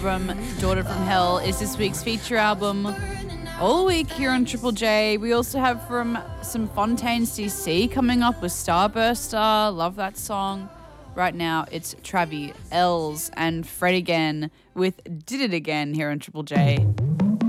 From Daughter from Hell is this week's feature album. All week here on Triple J. We also have from some Fontaine CC coming up with Starburster. Love that song. Right now it's Travi, Els and Fred again with Did It Again here on Triple J.